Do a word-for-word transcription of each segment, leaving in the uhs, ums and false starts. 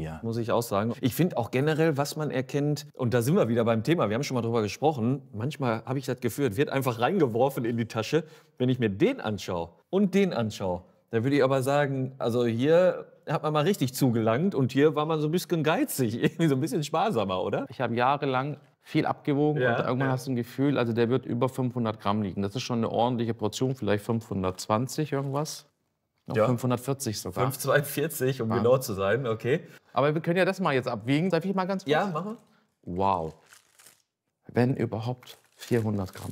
hier. Muss ich auch sagen. Ich finde auch generell, was man erkennt, und da sind wir wieder beim Thema, wir haben schon mal drüber gesprochen, manchmal habe ich das Gefühl, es wird einfach reingeworfen in die Tasche. Wenn ich mir den anschaue und den anschaue, da würde ich aber sagen, also hier hat man mal richtig zugelangt und hier war man so ein bisschen geizig, irgendwie so ein bisschen sparsamer, oder? Ich habe jahrelang viel abgewogen Ja, und irgendwann ja. hast du ein Gefühl, also der wird über fünfhundert Gramm liegen. Das ist schon eine ordentliche Portion, vielleicht fünfhundertzwanzig irgendwas. Noch Ja. fünfhundertvierzig sogar. fünf Komma zweiundvierzig, um Wahnsinn. genau zu sein, okay. Aber wir können ja das mal jetzt abwiegen. Darf ich mal ganz kurz? Ja, machen Wow. Wenn überhaupt vierhundert Gramm.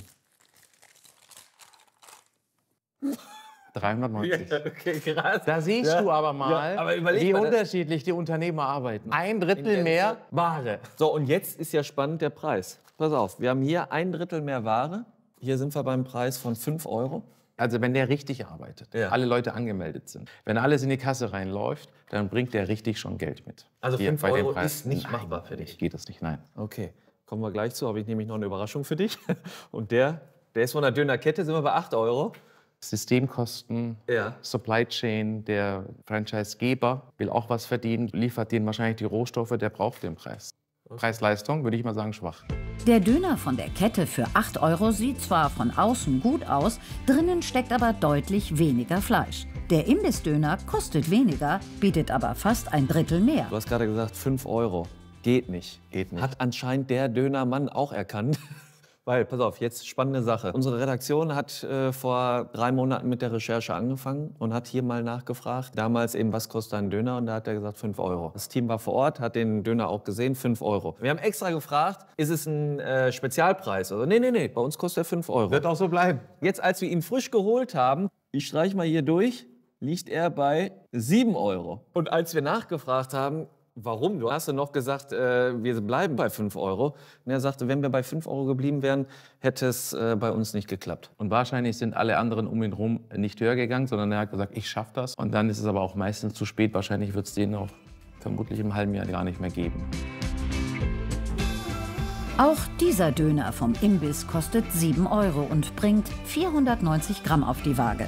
dreihundertneunzig. wir. Okay, krass. Da siehst Ja. du aber mal, Ja, aber überleg wie mal, das- unterschiedlich die Unternehmer arbeiten. Ein Drittel mehr Ware. So, und jetzt ist ja spannend der Preis. Pass auf, wir haben hier ein Drittel mehr Ware. Hier sind wir beim Preis von fünf Euro. Also wenn der richtig arbeitet, Ja. alle Leute angemeldet sind, wenn alles in die Kasse reinläuft, dann bringt der richtig schon Geld mit. Also Hier fünf bei dem Euro Preis. ist nicht Nein, machbar für dich. Geht das nicht, nein. Okay, kommen wir gleich zu. Habe ich nämlich noch eine Überraschung für dich. Und der, der ist von der Dönerkette, sind wir bei acht Euro. Systemkosten, Ja. Supply Chain, der Franchisegeber will auch was verdienen, liefert denen wahrscheinlich die Rohstoffe, der braucht den Preis. Preis-Leistung, würde ich mal sagen, schwach. Der Döner von der Kette für acht Euro sieht zwar von außen gut aus, drinnen steckt aber deutlich weniger Fleisch. Der Imbissdöner kostet weniger, bietet aber fast ein Drittel mehr. Du hast gerade gesagt, fünf Euro. Geht nicht. Geht nicht. Hat anscheinend der Dönermann auch erkannt. Weil, pass auf, jetzt spannende Sache. Unsere Redaktion hat äh, vor drei Monaten mit der Recherche angefangen und hat hier mal nachgefragt, damals eben, was kostet ein Döner? Und da hat er gesagt, fünf Euro. Das Team war vor Ort, hat den Döner auch gesehen, fünf Euro. Wir haben extra gefragt, ist es ein äh, Spezialpreis? Also, nee, nee, nee, bei uns kostet er fünf Euro. Wird auch so bleiben. Jetzt, als wir ihn frisch geholt haben, ich streich mal hier durch, liegt er bei sieben Euro. Und als wir nachgefragt haben, warum? Du hast ja noch gesagt, äh, wir bleiben bei fünf Euro. Und er sagte, wenn wir bei fünf Euro geblieben wären, hätte es äh, bei uns nicht geklappt. Und wahrscheinlich sind alle anderen um ihn herum nicht höher gegangen, sondern er hat gesagt, ich schaffe das. Und dann ist es aber auch meistens zu spät. Wahrscheinlich wird es den auch vermutlich im halben Jahr gar nicht mehr geben. Auch dieser Döner vom Imbiss kostet sieben Euro und bringt vierhundertneunzig Gramm auf die Waage.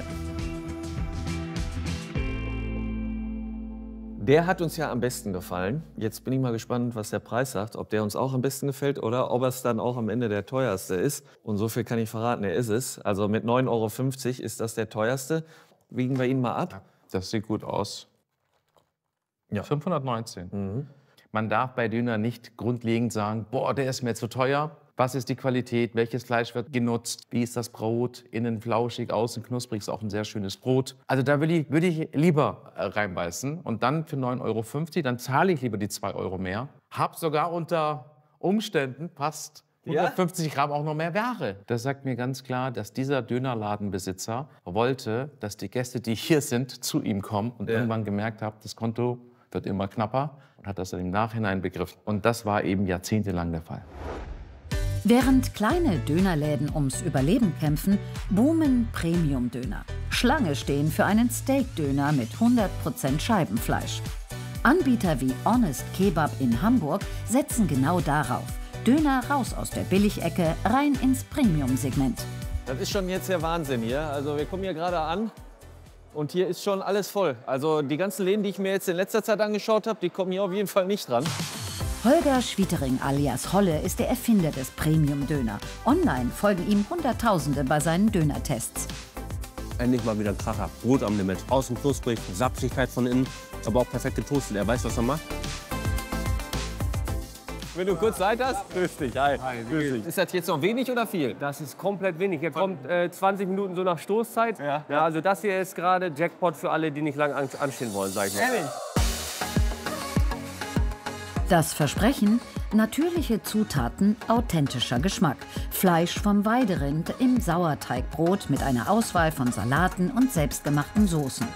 Der hat uns ja am besten gefallen. Jetzt bin ich mal gespannt, was der Preis sagt. Ob der uns auch am besten gefällt oder ob es dann auch am Ende der teuerste ist. Und so viel kann ich verraten, er ist es. Also mit neun Euro fünfzig ist das der teuerste. Wiegen wir ihn mal ab. Das sieht gut aus. Ja. fünfhundertneunzehn. Mhm. Man darf bei Döner nicht grundlegend sagen, boah, der ist mir zu teuer. Was ist die Qualität? Welches Fleisch wird genutzt? Wie ist das Brot? Innen flauschig, außen knusprig, ist auch ein sehr schönes Brot. Also da würde ich, würde ich lieber äh, reinbeißen. Und dann für neun Euro fünfzig, dann zahle ich lieber die zwei Euro mehr. Hab sogar unter Umständen fast hundertfünfzig Gramm auch noch mehr Ware. Das sagt mir ganz klar, dass dieser Dönerladenbesitzer wollte, dass die Gäste, die hier sind, zu ihm kommen und Ja. irgendwann gemerkt haben, das Konto wird immer knapper und hat das dann im Nachhinein begriffen. Und das war eben jahrzehntelang der Fall. Während kleine Dönerläden ums Überleben kämpfen, boomen Premium-Döner. Schlange stehen für einen Steak-Döner mit hundert Prozent Scheibenfleisch. Anbieter wie Honest Kebab in Hamburg setzen genau darauf. Döner raus aus der Billigecke, rein ins Premium-Segment. Das ist schon jetzt der Wahnsinn hier. Also wir kommen hier gerade an und hier ist schon alles voll. Also die ganzen Läden, die ich mir jetzt in letzter Zeit angeschaut habe, die kommen hier auf jeden Fall nicht dran. Holger Schwietering alias Holle ist der Erfinder des Premium-Döner. Online folgen ihm Hunderttausende bei seinen Dönertests. Endlich mal wieder ein Kracher. Brot am Limit. Außen knusprig, Saftigkeit von innen, aber auch perfekt getoastet. Er weiß, was er macht. Wenn du kurz Zeit hast, grüß dich. Hi. Grüß dich. Ist das jetzt noch wenig oder viel? Das ist komplett wenig. Hier kommt äh, zwanzig Minuten so nach Stoßzeit. Ja. Ja, also das hier ist gerade Jackpot für alle, die nicht lange an anstehen wollen, sag ich mal. Ehrlich? Das Versprechen: natürliche Zutaten, authentischer Geschmack. Fleisch vom Weiderind im Sauerteigbrot mit einer Auswahl von Salaten und selbstgemachten Soßen.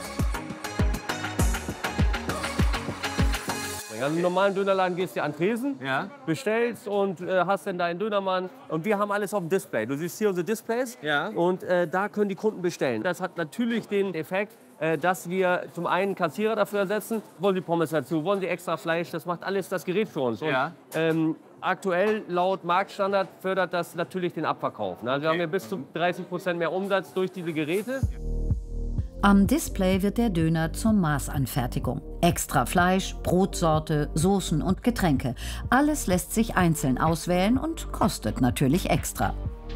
Also im normalen Dönerladen gehst du an den Tresen, Ja. bestellst und äh, hast dann deinen Dönermann. Und wir haben alles auf dem Display. Du siehst hier unsere Displays Ja. und äh, da können die Kunden bestellen. Das hat natürlich den Effekt, äh, dass wir zum einen Kassierer dafür ersetzen. Wollen Sie Pommes dazu, wollen Sie extra Fleisch, das macht alles das Gerät für uns. Und, Ja. ähm, aktuell laut Marktstandard fördert das natürlich den Abverkauf. Ne? Also wir haben ja bis zu dreißig Prozent mehr Umsatz durch diese Geräte. Am Display wird der Döner zur Maßanfertigung. Extra Fleisch, Brotsorte, Soßen und Getränke. Alles lässt sich einzeln auswählen und kostet natürlich extra.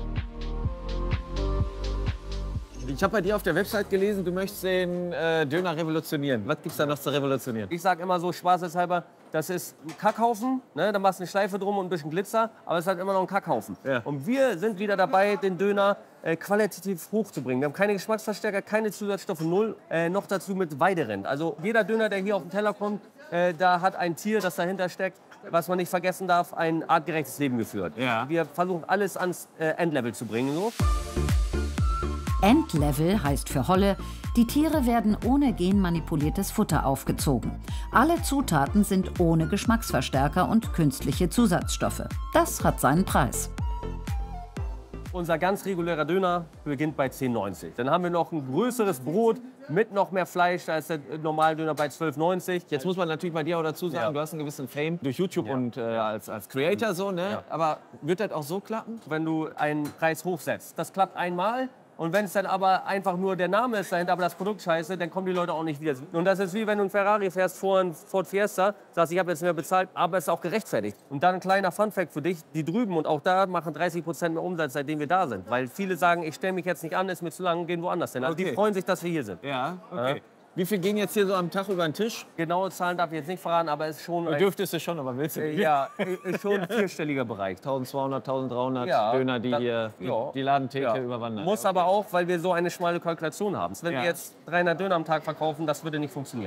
Ich habe bei dir auf der Website gelesen, du möchtest den äh, Döner revolutionieren. Was gibt's da noch zu revolutionieren? Ich sage immer so spaßeshalber, das ist ein Kackhaufen, ne? Da machst du eine Schleife drum und ein bisschen Glitzer, aber es ist halt immer noch ein Kackhaufen. Ja. Und wir sind wieder dabei, den Döner äh, qualitativ hochzubringen. Wir haben keine Geschmacksverstärker, keine Zusatzstoffe, null, äh, noch dazu mit Weiderind. Also jeder Döner, der hier auf den Teller kommt, äh, da hat ein Tier, das dahinter steckt, was man nicht vergessen darf, ein artgerechtes Leben geführt. Ja. Wir versuchen alles ans äh, Endlevel zu bringen. So. Endlevel heißt für Holle, die Tiere werden ohne genmanipuliertes Futter aufgezogen. Alle Zutaten sind ohne Geschmacksverstärker und künstliche Zusatzstoffe. Das hat seinen Preis. Unser ganz regulärer Döner beginnt bei zehn neunzig. Dann haben wir noch ein größeres Brot mit noch mehr Fleisch. Da ist der normale Döner bei zwölf neunzig. Jetzt muss man natürlich bei dir auch dazu sagen, Ja. du hast einen gewissen Fame durch YouTube Ja. und äh, als, als Creator so, ne? Ja. Aber wird das auch so klappen? Wenn du einen Preis hochsetzt, das klappt einmal. Und wenn es dann aber einfach nur der Name ist dahinter, aber das Produkt scheiße, dann kommen die Leute auch nicht wieder. Und das ist wie wenn du einen Ferrari fährst vor einen Ford Fiesta, sagst, ich habe jetzt mehr bezahlt, aber es ist auch gerechtfertigt. Und dann ein kleiner Funfact für dich, die drüben und auch da machen dreißig Prozent mehr Umsatz, seitdem wir da sind. Weil viele sagen, ich stelle mich jetzt nicht an, ist mir zu lang, gehen woanders hin. Also Okay. die freuen sich, dass wir hier sind. Ja, okay. Wie viel gehen jetzt hier so am Tag über den Tisch? Genaue Zahlen darf ich jetzt nicht verraten, aber es ist schon ein, Dürftest du schon, aber willst du äh, nicht? ja, ist schon ein vierstelliger Bereich. eintausendzweihundert, eintausenddreihundert Ja, Döner, die da- hier die, ja. die Ladentheke Ja. überwandern. Muss aber auch, weil wir so eine schmale Kalkulation haben. Wenn Ja. wir jetzt dreihundert Döner am Tag verkaufen, das würde nicht funktionieren.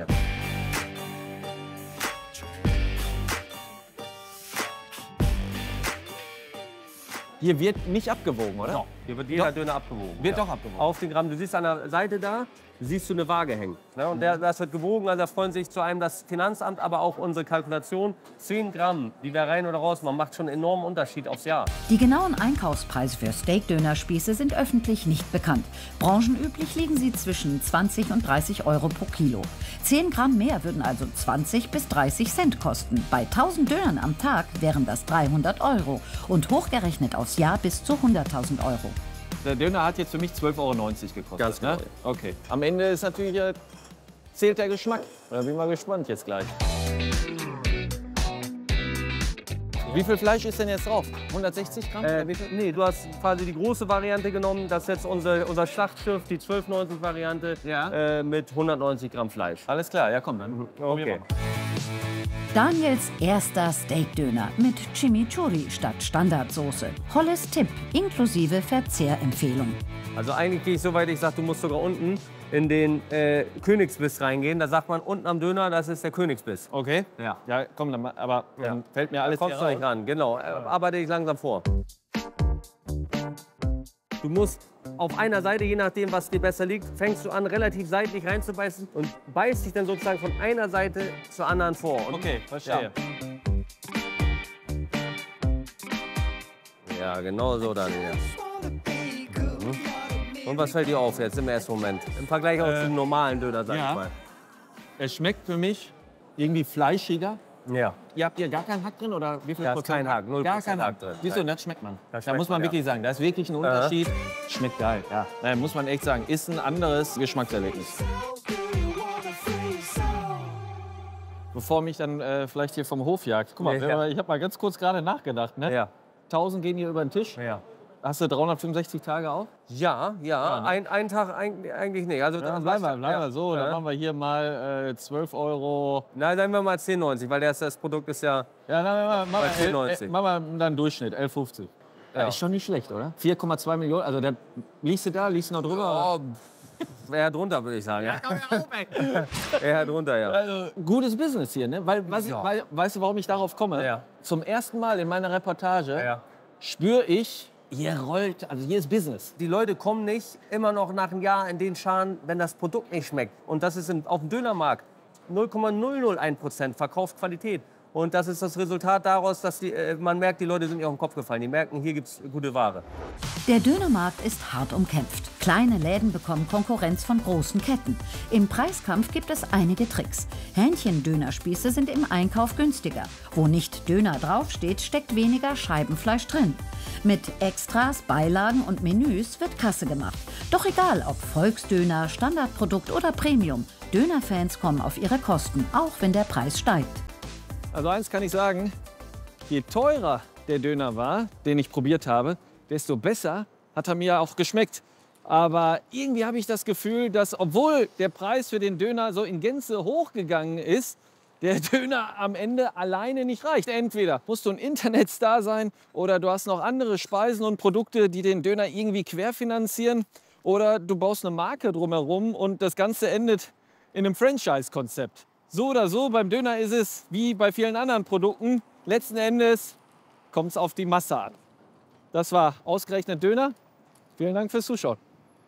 Hier wird nicht abgewogen, oder? Doch, hier wird jeder Döner abgewogen. Wird ja. doch abgewogen. Auf den Gramm. Du siehst an der Seite da, siehst du eine Waage hängen. Ne? Und der, das wird gewogen, also da freuen sich zu einem das Finanzamt, aber auch unsere Kalkulation. zehn Gramm, die wir rein oder raus machen, macht schon einen enormen Unterschied aufs Jahr. Die genauen Einkaufspreise für Steak-Dönerspieße sind öffentlich nicht bekannt. Branchenüblich liegen sie zwischen zwanzig und dreißig Euro pro Kilo. zehn Gramm mehr würden also zwanzig bis dreißig Cent kosten. Bei tausend Dönern am Tag wären das dreihundert Euro und hochgerechnet aufs Jahr bis zu hunderttausend Euro. Der Döner hat jetzt für mich zwölf Euro neunzig gekostet. Ganz genau, ne? Okay. Am Ende ist natürlich äh, zählt der Geschmack. Da bin ich mal gespannt jetzt gleich. Wie viel Fleisch ist denn jetzt drauf? hundertsechzig Gramm? Äh, nee, du hast quasi die große Variante genommen. Das ist jetzt unser, unser Schlachtschiff, die zwölf neunzig Variante Ja. äh, mit hundertneunzig Gramm Fleisch. Alles klar, ja komm, dann probieren wir Okay. mal. Daniels erster Steak-Döner mit Chimichurri statt Standardsoße. Holles Tipp inklusive Verzehrempfehlung. Also eigentlich gehe ich so weit, ich sage, du musst sogar unten in den äh, Königsbiss reingehen. Da sagt man unten am Döner, das ist der Königsbiss. Okay? Ja. Ja, komm, dann, mal- aber dann Ja. fällt mir alles Kommst hier du nicht raus. ran, genau. Äh, Arbeite dich langsam vor. Du musst auf einer Seite, je nachdem, was dir besser liegt, fängst du an, relativ seitlich reinzubeißen und beißt dich dann sozusagen von einer Seite zur anderen vor. Und Okay, verstehe. Ja, genau so, Daniel. Mhm. Und was fällt dir auf jetzt im ersten Moment? Im Vergleich auch zum normalen Döner, sag ja. ich mal. Es schmeckt für mich irgendwie fleischiger. Ja. Ihr habt hier gar keinen Hack drin oder wie viel Da ist Prozent? kein Hack, null Gar Prozent kein Hack Hack drin. Siehst du, Nein. das schmeckt man. Das da schmeckt muss man man, wirklich sagen, da ist wirklich ein Unterschied. Schmeckt geil, ja. Da muss man echt sagen, ist ein anderes Geschmackserlebnis. Bevor mich dann äh, vielleicht hier vom Hof jagt. Guck mal, Ja. wenn wir- ich habe mal ganz kurz gerade nachgedacht. Ne? Ja. tausend gehen hier über den Tisch. Ja. Hast du dreihundertfünfundsechzig Tage auf? Ja, ja, ein, einen Tag eigentlich, eigentlich nicht. Also, Dann bleiben wir, bleiben wir so. Dann Ja. machen wir hier mal äh, zwölf Euro. Nein, sagen wir mal zehn neunzig, weil das, das Produkt ist ja. Ja, dann machen wir, Bei machen zehn wir, neunzig. äh, machen wir dann Durchschnitt, elf fünfzig. Ja. Ja. Ist schon nicht schlecht, oder? vier Komma zwei Millionen, also der, liegst du da, liegst du noch drüber? Oh, eher drunter, würde ich sagen. Ja. Eher drunter, ja. Also, gutes Business hier, ne? Weil, was, Ja. weil, weißt du, warum ich darauf komme? Ja. Zum ersten Mal in meiner Reportage Ja. spüre ich, hier rollt, also hier ist Business. Die Leute kommen nicht immer noch nach einem Jahr in den Scharen, wenn das Produkt nicht schmeckt. Und das ist im, auf dem Dönermarkt null Komma null null eins Prozent verkauft Qualität. Und das ist das Resultat daraus, dass die, äh, man merkt, die Leute sind nicht auf den Kopf gefallen. Die merken, hier gibt es gute Ware. Der Dönermarkt ist hart umkämpft. Kleine Läden bekommen Konkurrenz von großen Ketten. Im Preiskampf gibt es einige Tricks. Hähnchen-Dönerspieße sind im Einkauf günstiger. Wo nicht Döner draufsteht, steckt weniger Scheibenfleisch drin. Mit Extras, Beilagen und Menüs wird Kasse gemacht. Doch egal, ob Volksdöner, Standardprodukt oder Premium, Dönerfans kommen auf ihre Kosten, auch wenn der Preis steigt. Also eins kann ich sagen, je teurer der Döner war, den ich probiert habe, desto besser hat er mir auch geschmeckt. Aber irgendwie habe ich das Gefühl, dass obwohl der Preis für den Döner so in Gänze hochgegangen ist, der Döner am Ende alleine nicht reicht. Entweder musst du ein Internetstar sein oder du hast noch andere Speisen und Produkte, die den Döner irgendwie querfinanzieren. Oder du baust eine Marke drumherum und das Ganze endet in einem Franchise-Konzept. So oder so, beim Döner ist es wie bei vielen anderen Produkten. Letzten Endes kommt es auf die Masse an. Das war ausgerechnet Döner. Vielen Dank fürs Zuschauen.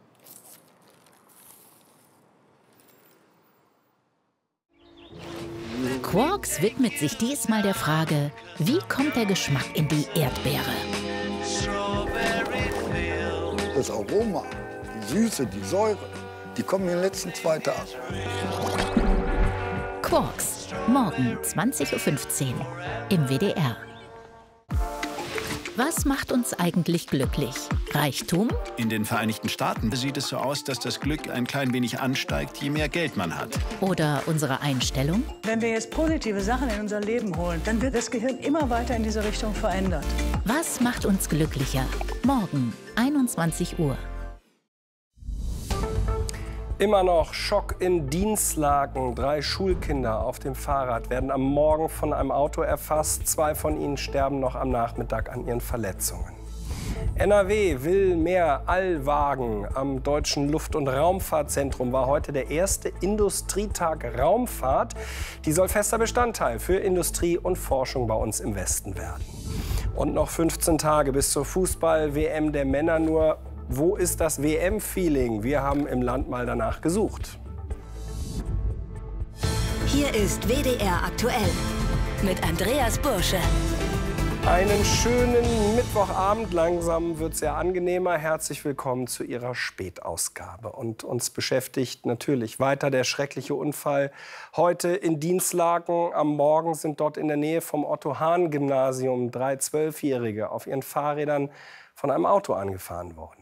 Quarks widmet sich diesmal der Frage, wie kommt der Geschmack in die Erdbeere? Das Aroma, die Süße, die Säure, die kommen in den letzten zwei Tagen. Quarks, morgen zwanzig Uhr fünfzehn im W D R. Was macht uns eigentlich glücklich? Reichtum? In den Vereinigten Staaten sieht es so aus, dass das Glück ein klein wenig ansteigt, je mehr Geld man hat. Oder unsere Einstellung? Wenn wir jetzt positive Sachen in unser Leben holen, dann wird das Gehirn immer weiter in diese Richtung verändert. Was macht uns glücklicher? Morgen, einundzwanzig Uhr. Immer noch Schock in Dinslaken. Drei Schulkinder auf dem Fahrrad werden am Morgen von einem Auto erfasst. Zwei von ihnen sterben noch am Nachmittag an ihren Verletzungen. N R W will mehr Allwagen. Am Deutschen Luft- und Raumfahrtzentrum war heute der erste Industrietag Raumfahrt. Die soll fester Bestandteil für Industrie und Forschung bei uns im Westen werden. Und noch fünfzehn Tage bis zur Fußball-W M der Männer. Nur wo ist das W M-Feeling? Wir haben im Land mal danach gesucht. Hier ist W D R aktuell mit Andreas Bursche. Einen schönen Mittwochabend. Langsam wird es ja angenehmer. Herzlich willkommen zu Ihrer Spätausgabe. Und uns beschäftigt natürlich weiter der schreckliche Unfall heute in Dinslaken. Am Morgen sind dort in der Nähe vom Otto-Hahn-Gymnasium drei Zwölfjährige auf ihren Fahrrädern von einem Auto angefahren worden.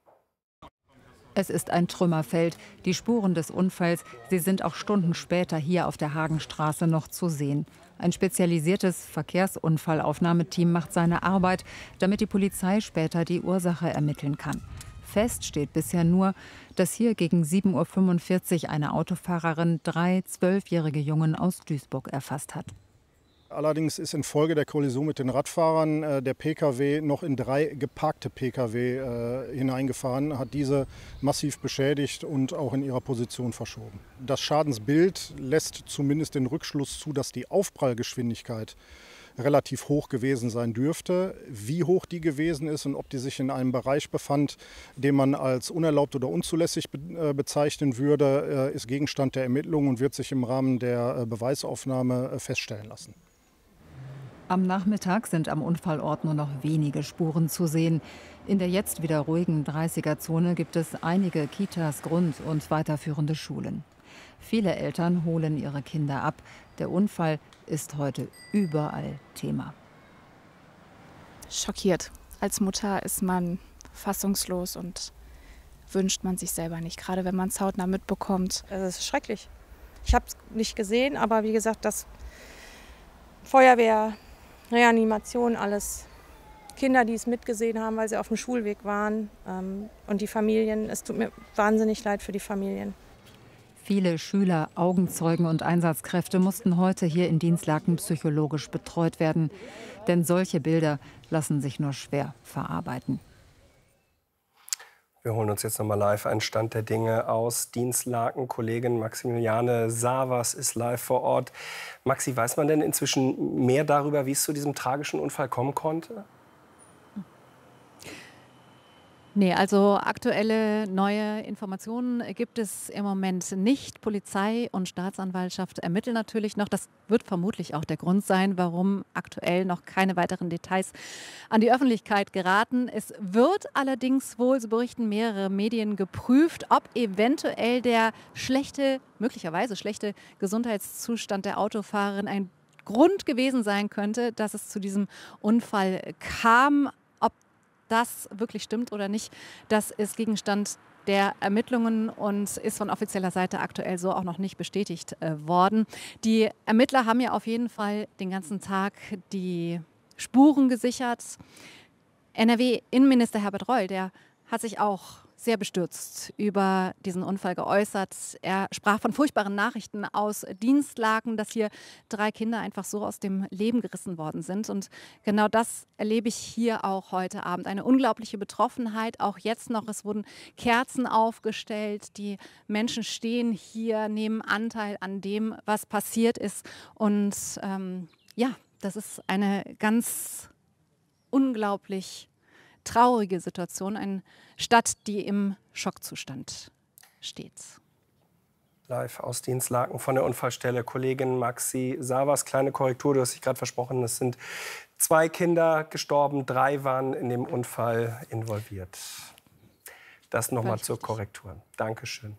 Es ist ein Trümmerfeld. Die Spuren des Unfalls, sie sind auch Stunden später hier auf der Hagenstraße noch zu sehen. Ein spezialisiertes Verkehrsunfallaufnahmeteam macht seine Arbeit, damit die Polizei später die Ursache ermitteln kann. Fest steht bisher nur, dass hier gegen sieben Uhr fünfundvierzig eine Autofahrerin drei zwölfjährige Jungen aus Duisburg erfasst hat. Allerdings ist infolge der Kollision mit den Radfahrern äh, der Pkw noch in drei geparkte Pkw äh, hineingefahren, hat diese massiv beschädigt und auch in ihrer Position verschoben. Das Schadensbild lässt zumindest den Rückschluss zu, dass die Aufprallgeschwindigkeit relativ hoch gewesen sein dürfte. Wie hoch die gewesen ist und ob die sich in einem Bereich befand, den man als unerlaubt oder unzulässig be äh, bezeichnen würde, äh, ist Gegenstand der Ermittlungen und wird sich im Rahmen der äh, Beweisaufnahme äh, feststellen lassen. Am Nachmittag sind am Unfallort nur noch wenige Spuren zu sehen. In der jetzt wieder ruhigen dreißiger-Zone gibt es einige Kitas, Grund- und weiterführende Schulen. Viele Eltern holen ihre Kinder ab. Der Unfall ist heute überall Thema. Schockiert. Als Mutter ist man fassungslos und wünscht man sich selber nicht, gerade wenn man es hautnah mitbekommt. Es ist schrecklich. Ich habe es nicht gesehen, aber wie gesagt, das Feuerwehr, Reanimation, alles Kinder, die es mitgesehen haben, weil sie auf dem Schulweg waren, ähm, und die Familien. Es tut mir wahnsinnig leid für die Familien. Viele Schüler, Augenzeugen und Einsatzkräfte mussten heute hier in Dinslaken psychologisch betreut werden. Denn solche Bilder lassen sich nur schwer verarbeiten. Wir holen uns jetzt noch mal live einen Stand der Dinge aus Dinslaken. Kollegin Maximiliane Savas ist live vor Ort. Maxi, weiß man denn inzwischen mehr darüber, wie es zu diesem tragischen Unfall kommen konnte? Nee, also aktuelle neue Informationen gibt es im Moment nicht. Polizei und Staatsanwaltschaft ermitteln natürlich noch. Das wird vermutlich auch der Grund sein, warum aktuell noch keine weiteren Details an die Öffentlichkeit geraten. Es wird allerdings wohl, so berichten mehrere Medien, geprüft, ob eventuell der schlechte, möglicherweise schlechte Gesundheitszustand der Autofahrerin ein Grund gewesen sein könnte, dass es zu diesem Unfall kam. Ob das wirklich stimmt oder nicht, das ist Gegenstand der Ermittlungen und ist von offizieller Seite aktuell so auch noch nicht bestätigt äh, worden. Die Ermittler haben ja auf jeden Fall den ganzen Tag die Spuren gesichert. N R W-Innenminister Herbert Reul, der hat sich auch sehr bestürzt über diesen Unfall geäußert. Er sprach von furchtbaren Nachrichten aus Dienstlaken, dass hier drei Kinder einfach so aus dem Leben gerissen worden sind. Und genau das erlebe ich hier auch heute Abend. Eine unglaubliche Betroffenheit, auch jetzt noch. Es wurden Kerzen aufgestellt. Die Menschen stehen hier, nehmen Anteil an dem, was passiert ist. Und ähm, ja, das ist eine ganz unglaublich traurige Situation, eine Stadt, die im Schockzustand steht. Live aus Dienstlaken von der Unfallstelle. Kollegin Maxi Savas, kleine Korrektur, du hast dich gerade versprochen, es sind zwei Kinder gestorben, drei waren in dem Unfall involviert. Das nochmal zur Korrektur. Dankeschön.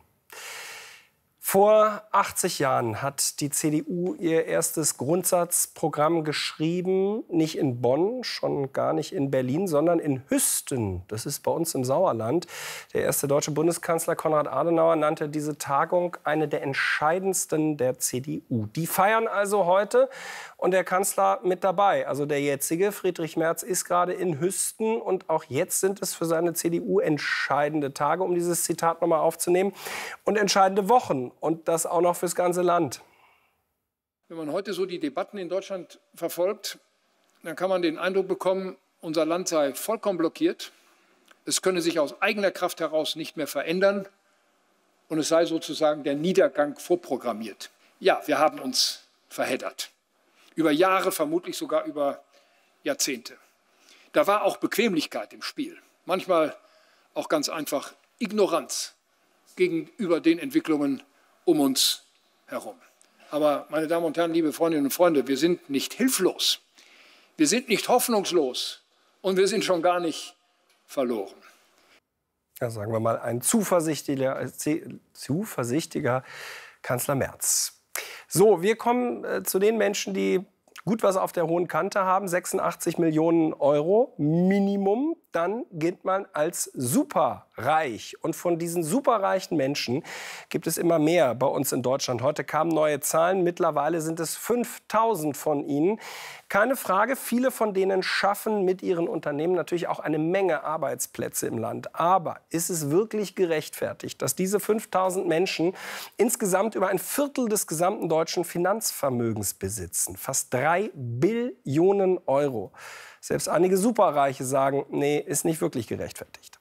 Vor achtzig Jahren hat die C D U ihr erstes Grundsatzprogramm geschrieben, nicht in Bonn, schon gar nicht in Berlin, sondern in Hüsten. Das ist bei uns im Sauerland. Der erste deutsche Bundeskanzler Konrad Adenauer nannte diese Tagung eine der entscheidendsten der C D U. Die feiern also heute und der Kanzler mit dabei. Also der jetzige Friedrich Merz ist gerade in Hüsten und auch jetzt sind es für seine C D U entscheidende Tage, um dieses Zitat nochmal aufzunehmen, und entscheidende Wochen. Und das auch noch fürs ganze Land. Wenn man heute so die Debatten in Deutschland verfolgt, dann kann man den Eindruck bekommen, unser Land sei vollkommen blockiert. Es könne sich aus eigener Kraft heraus nicht mehr verändern. Und es sei sozusagen der Niedergang vorprogrammiert. Ja, wir haben uns verheddert. Über Jahre, vermutlich sogar über Jahrzehnte. Da war auch Bequemlichkeit im Spiel. Manchmal auch ganz einfach Ignoranz gegenüber den Entwicklungen um uns herum. Aber, meine Damen und Herren, liebe Freundinnen und Freunde, wir sind nicht hilflos, wir sind nicht hoffnungslos und wir sind schon gar nicht verloren. Ja, sagen wir mal, ein zuversichtlicher, zuversichtlicher Kanzler Merz. So, wir kommen äh, zu den Menschen, die gut was auf der hohen Kante haben. sechsundachtzig Millionen Euro Minimum. Dann gilt man als superreich. Und von diesen superreichen Menschen gibt es immer mehr bei uns in Deutschland. Heute kamen neue Zahlen. Mittlerweile sind es fünftausend von ihnen. Keine Frage, viele von denen schaffen mit ihren Unternehmen natürlich auch eine Menge Arbeitsplätze im Land. Aber ist es wirklich gerechtfertigt, dass diese fünftausend Menschen insgesamt über ein Viertel des gesamten deutschen Finanzvermögens besitzen? Fast drei Billionen Euro. Selbst einige Superreiche sagen, nee, ist nicht wirklich gerechtfertigt.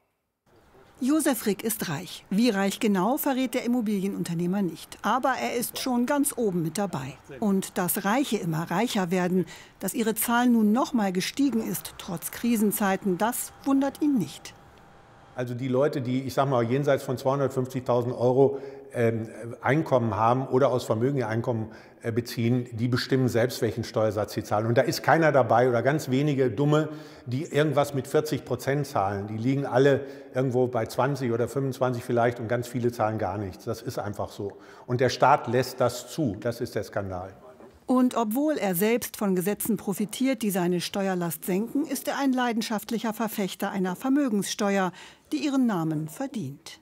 Josef Rick ist reich. Wie reich genau, verrät der Immobilienunternehmer nicht. Aber er ist schon ganz oben mit dabei. Und dass Reiche immer reicher werden, dass ihre Zahl nun noch mal gestiegen ist, trotz Krisenzeiten, das wundert ihn nicht. Also die Leute, die, ich sag mal, jenseits von zweihundertfünfzigtausend Euro ähm, Einkommen haben oder aus Vermögen ihr Einkommen äh, beziehen, die bestimmen selbst, welchen Steuersatz sie zahlen. Und da ist keiner dabei oder ganz wenige Dumme, die irgendwas mit vierzig Prozent zahlen. Die liegen alle irgendwo bei zwanzig oder fünfundzwanzig vielleicht und ganz viele zahlen gar nichts. Das ist einfach so. Und der Staat lässt das zu. Das ist der Skandal. Und obwohl er selbst von Gesetzen profitiert, die seine Steuerlast senken, ist er ein leidenschaftlicher Verfechter einer Vermögenssteuer, die ihren Namen verdient.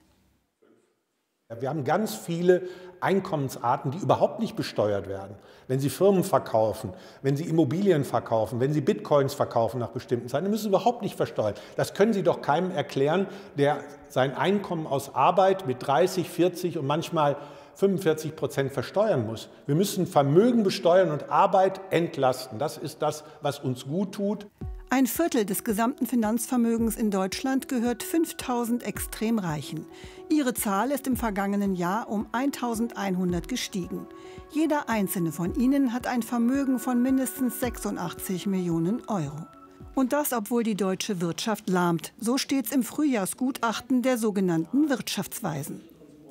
Wir haben ganz viele Einkommensarten, die überhaupt nicht besteuert werden. Wenn Sie Firmen verkaufen, wenn Sie Immobilien verkaufen, wenn Sie Bitcoins verkaufen nach bestimmten Zeiten, dann müssen Sie überhaupt nicht versteuern. Das können Sie doch keinem erklären, der sein Einkommen aus Arbeit mit dreißig, vierzig und manchmal fünfundvierzig Prozent versteuern muss. Wir müssen Vermögen besteuern und Arbeit entlasten. Das ist das, was uns gut tut. Ein Viertel des gesamten Finanzvermögens in Deutschland gehört fünftausend Extremreichen. Ihre Zahl ist im vergangenen Jahr um eintausendeinhundert gestiegen. Jeder einzelne von ihnen hat ein Vermögen von mindestens sechsundachtzig Millionen Euro. Und das, obwohl die deutsche Wirtschaft lahmt. So steht's im Frühjahrsgutachten der sogenannten Wirtschaftsweisen.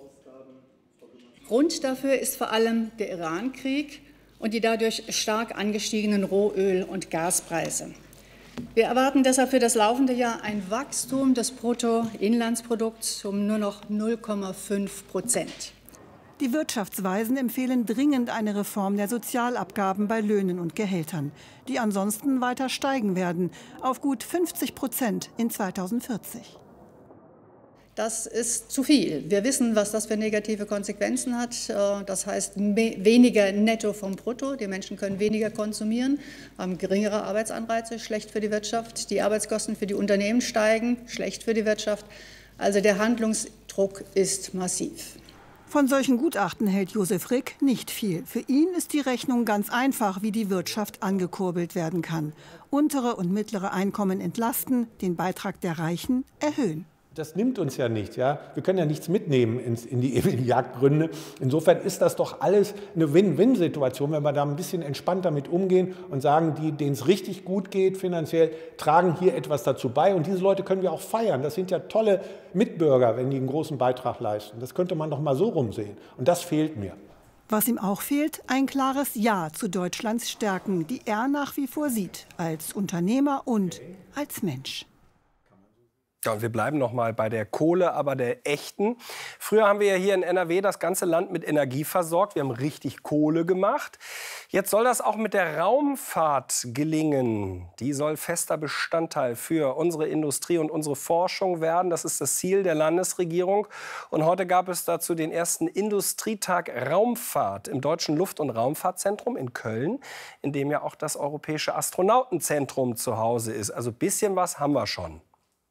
Grund dafür ist vor allem der Iran-Krieg und die dadurch stark angestiegenen Rohöl- und Gaspreise. Wir erwarten deshalb für das laufende Jahr ein Wachstum des Bruttoinlandsprodukts um nur noch null Komma fünf Prozent. Die Wirtschaftsweisen empfehlen dringend eine Reform der Sozialabgaben bei Löhnen und Gehältern, die ansonsten weiter steigen werden, auf gut fünfzig Prozent in zweitausendvierzig. Das ist zu viel. Wir wissen, was das für negative Konsequenzen hat. Das heißt weniger Netto vom Brutto. Die Menschen können weniger konsumieren, haben geringere Arbeitsanreize, schlecht für die Wirtschaft. Die Arbeitskosten für die Unternehmen steigen, schlecht für die Wirtschaft. Also der Handlungsdruck ist massiv. Von solchen Gutachten hält Josef Rick nicht viel. Für ihn ist die Rechnung ganz einfach, wie die Wirtschaft angekurbelt werden kann. Untere und mittlere Einkommen entlasten, den Beitrag der Reichen erhöhen. Das nimmt uns ja nichts. Ja? Wir können ja nichts mitnehmen ins, in die ewigen Jagdgründe. Insofern ist das doch alles eine Win-Win-Situation, wenn wir da ein bisschen entspannt damit umgehen und sagen, die, denen es richtig gut geht finanziell, tragen hier etwas dazu bei. Und diese Leute können wir auch feiern. Das sind ja tolle Mitbürger, wenn die einen großen Beitrag leisten. Das könnte man doch mal so rumsehen. Und das fehlt mir. Was ihm auch fehlt, ein klares Ja zu Deutschlands Stärken, die er nach wie vor sieht, als Unternehmer und als Mensch. Ja, und wir bleiben noch mal bei der Kohle, aber der echten. Früher haben wir ja hier in N R W das ganze Land mit Energie versorgt. Wir haben richtig Kohle gemacht. Jetzt soll das auch mit der Raumfahrt gelingen. Die soll fester Bestandteil für unsere Industrie und unsere Forschung werden. Das ist das Ziel der Landesregierung. Und heute gab es dazu den ersten Industrietag Raumfahrt im Deutschen Luft- und Raumfahrtzentrum in Köln, in dem ja auch das Europäische Astronautenzentrum zu Hause ist. Also ein bisschen was haben wir schon.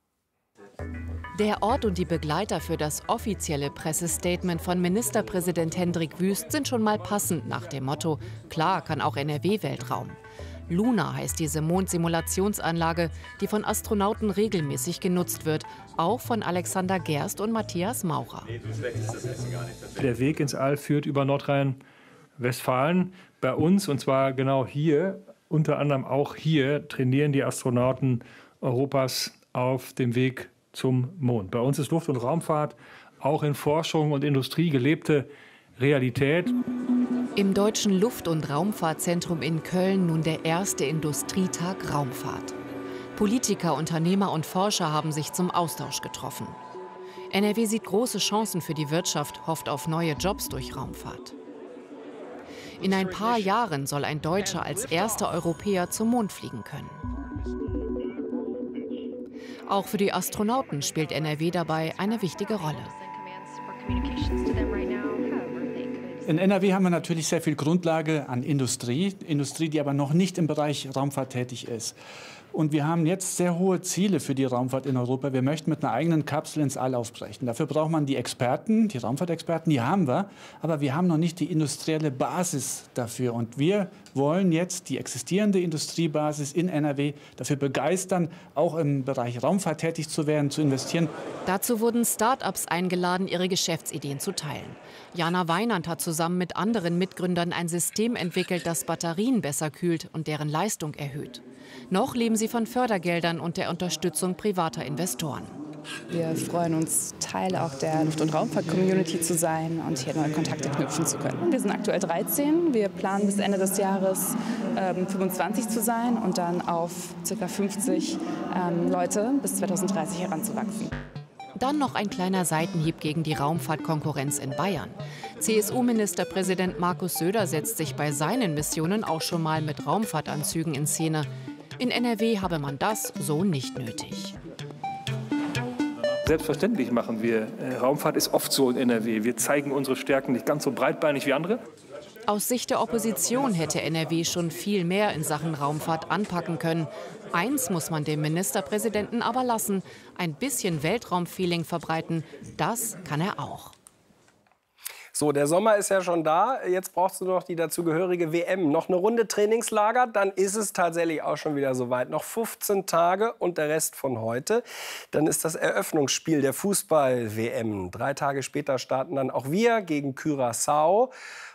Der Ort und die Begleiter für das offizielle Pressestatement von Ministerpräsident Hendrik Wüst sind schon mal passend nach dem Motto: Klar kann auch N R W Weltraum. Luna heißt diese Mondsimulationsanlage, die von Astronauten regelmäßig genutzt wird, auch von Alexander Gerst und Matthias Maurer. Der Weg ins All führt über Nordrhein-Westfalen. Bei uns, und zwar genau hier, unter anderem auch hier, trainieren die Astronauten Europas auf dem Weg zum Mond. Bei uns ist Luft- und Raumfahrt auch in Forschung und Industrie gelebte Realität. Im Deutschen Luft- und Raumfahrtzentrum in Köln nun der erste Industrietag Raumfahrt. Politiker, Unternehmer und Forscher haben sich zum Austausch getroffen. N R W sieht große Chancen für die Wirtschaft, hofft auf neue Jobs durch Raumfahrt. In ein paar Jahren soll ein Deutscher als erster Europäer zum Mond fliegen können. Auch für die Astronauten spielt N R W dabei eine wichtige Rolle. In N R W haben wir natürlich sehr viel Grundlage an Industrie, Industrie, die aber noch nicht im Bereich Raumfahrt tätig ist. Und wir haben jetzt sehr hohe Ziele für die Raumfahrt in Europa. Wir möchten mit einer eigenen Kapsel ins All aufbrechen. Dafür braucht man die Experten, die Raumfahrtexperten, die haben wir. Aber wir haben noch nicht die industrielle Basis dafür. Und wir wollen jetzt die existierende Industriebasis in N R W dafür begeistern, auch im Bereich Raumfahrt tätig zu werden, zu investieren. Dazu wurden Start-ups eingeladen, ihre Geschäftsideen zu teilen. Jana Weinand hat zusammen mit anderen Mitgründern ein System entwickelt, das Batterien besser kühlt und deren Leistung erhöht. Noch leben sie von Fördergeldern und der Unterstützung privater Investoren. Wir freuen uns, Teil auch der Luft- und Raumfahrt-Community zu sein und hier neue Kontakte knüpfen zu können. Wir sind aktuell dreizehn. Wir planen bis Ende des Jahres ähm, fünfundzwanzig zu sein und dann auf ca. fünfzig ähm, Leute bis zweitausenddreißig heranzuwachsen. Dann noch ein kleiner Seitenhieb gegen die Raumfahrtkonkurrenz in Bayern. C S U-Ministerpräsident Markus Söder setzt sich bei seinen Missionen auch schon mal mit Raumfahrtanzügen in Szene. In N R W habe man das so nicht nötig. Selbstverständlich machen wir. Raumfahrt ist oft so in N R W. Wir zeigen unsere Stärken nicht ganz so breitbeinig wie andere. Aus Sicht der Opposition hätte N R W schon viel mehr in Sachen Raumfahrt anpacken können. Eins muss man dem Ministerpräsidenten aber lassen: ein bisschen Weltraumfeeling verbreiten, das kann er auch. So, der Sommer ist ja schon da. Jetzt brauchst du noch die dazugehörige W M. Noch eine Runde Trainingslager, dann ist es tatsächlich auch schon wieder soweit. Noch fünfzehn Tage und der Rest von heute. Dann ist das Eröffnungsspiel der Fußball-W M. Drei Tage später starten dann auch wir gegen Curaçao.